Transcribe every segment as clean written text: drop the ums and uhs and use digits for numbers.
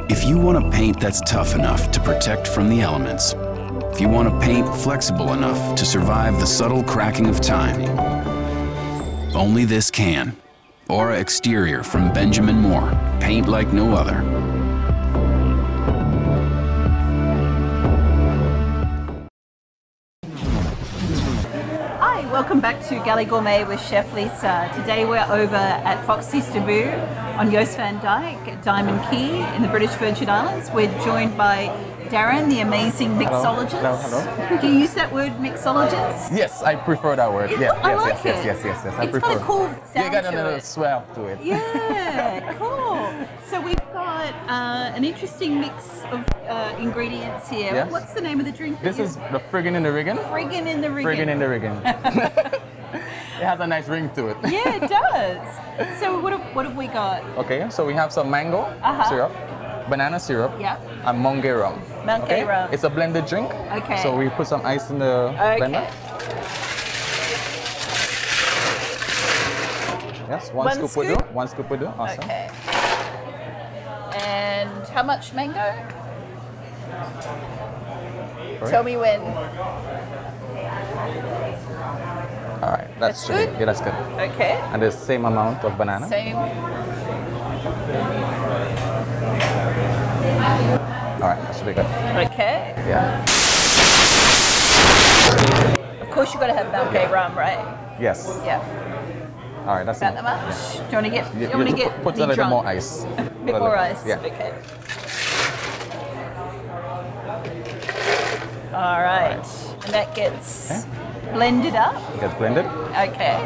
If you want a paint that's tough enough to protect from the elements, if you want a paint flexible enough to survive the subtle cracking of time, only this can. Aura Exterior from Benjamin Moore. Paint like no other. Hi, welcome back to Galley Gourmet with Chef Lisa. Today we're over at Foxy's Taboo on Joost van Dyke, Diamond Key in the British Virgin Islands. We're joined by Darren, the amazing mixologist. Hello. Do you use that word, mixologist? Yes, I prefer that word. Yeah, I like it. yes. I It's prefer. got a cool sound You got a to little it. swell to it. Yeah, cool. So we've got an interesting mix of ingredients here. Yes. What's the name of the drink? This is the friggin' in the riggin. Friggin' in the Riggin. Friggin' in the riggin. It has a nice ring to it. Yeah, it does. So what have we got? Okay, so we have some mango syrup, banana syrup, Yeah. and Monkey rum. Monkey rum. It's a blended drink. Okay. So we put some ice in the blender. Yes, one scoop will do. One scoop will do. Awesome. Okay. And how much mango? Sorry? Tell me when. All right, that's That's good? Yeah, that's good. Okay. And the same amount of banana. Same. All right, that should be good. Okay. Yeah. Of course, you got to have Monkey rum, right? Yes. Yeah. All right, that's About that enough. much? Do you want to get? Do Yeah. you want to You get put me a little drunk? more ice. A bit more ice. Yeah. Okay. All right. And that gets blended up. It gets blended. Okay.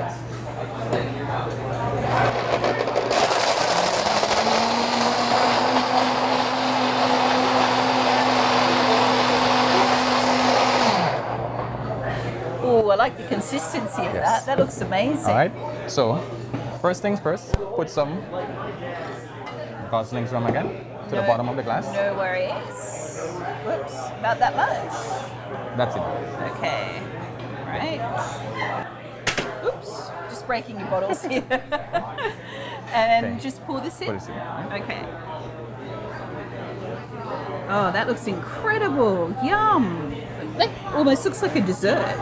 Oh, I like the consistency of Yes. that. That looks amazing. All right. So, first things first, put some Gosling's rum again to the bottom of the glass. No worries. Whoops, about that much. That's it. Okay. Right. Oops, just breaking your bottles here. And Okay. just pour this in. Pour this in, right? Okay. Oh, that looks incredible. Yum. That almost looks like a dessert.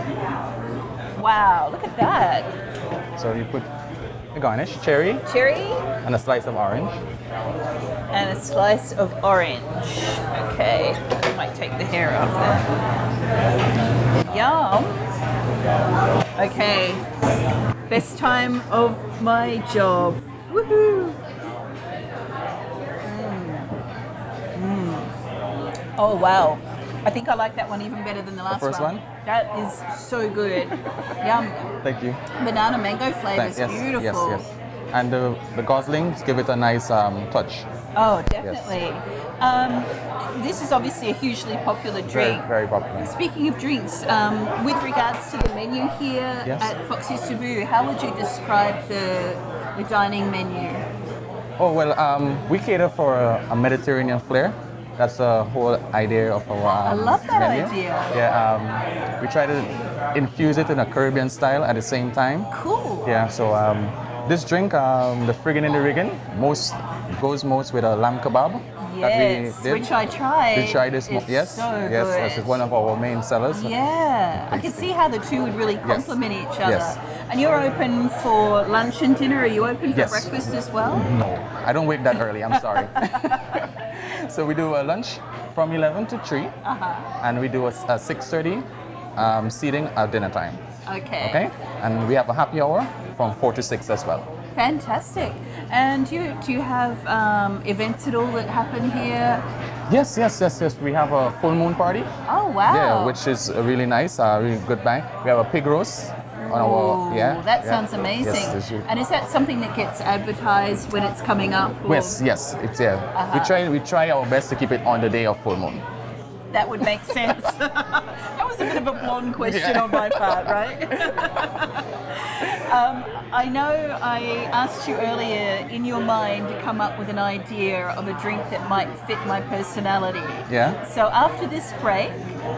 Wow, look at that. So you put the garnish, cherry, Cherry and a slice of orange. and a slice of orange. Okay, I might take the hair off there. Yum. Okay, best time of my job. Woohoo! Oh wow, I think I like that one even better than the last first one? That is so good. Yum. Thank you. Banana mango flavor is Yes, beautiful. yes. And the Goslings give it a nice touch. Oh, definitely. This is obviously a hugely popular Very, drink. very popular. Speaking of drinks, with regards to the menu here Yes. at Foxy's Taboo, how would you describe the dining menu? Oh, well, we cater for a Mediterranean flair. That's the whole idea of our I love that menu. idea. Yeah, we try to infuse it in a Caribbean style at the same time. Cool. Yeah, so this drink, the friggin' in the riggin, goes most with a lamb kebab Yes, that we did. which I tried. We tried this. It's Yes, so yes, good. this is one of our main sellers. Yeah, I can see how the two would really complement each other. Yes. And you're open for lunch and dinner. Are you open for Yes. breakfast as well? No, I don't wake that early. I'm sorry. So we do a lunch from 11 to 3, and we do a 6:30 seating at dinner time. Okay. Okay, and we have a happy hour from 4 to 6 as well. Fantastic. And do you have events at all that happen here? Yes. We have a full moon party. Oh wow. Yeah, which is really nice. Really good bang. We have a pig roast on our. Ooh, Yeah. that yeah. sounds amazing. Yes, And is that something that gets advertised when it's coming up? or- yes, it's yeah. We try our best to keep it on the day of full moon. That would make sense. That was a bit of a blonde question on my part, right? I know I asked you earlier in your mind to come up with an idea of a drink that might fit my personality. Yeah. So after this break,